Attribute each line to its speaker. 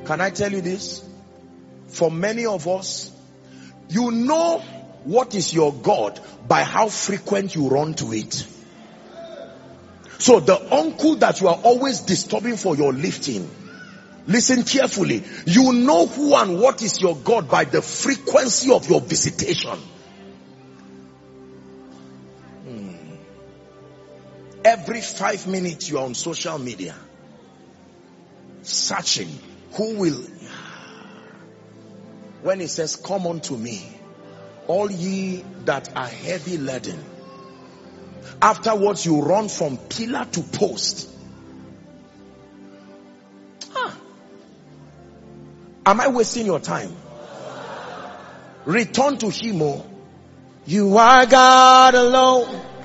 Speaker 1: Can I tell you this? For many of us, you know what is your God by how frequent you run to it. So the uncle that you are always disturbing for your lifting, listen carefully. You know who and what is your God by the frequency of your visitation. Every 5 minutes you are on social media, searching who will. When it says, come unto me, all ye that are heavy laden. Afterwards you run from pillar to post. Am I wasting your time? Return to him. Oh, you are God alone.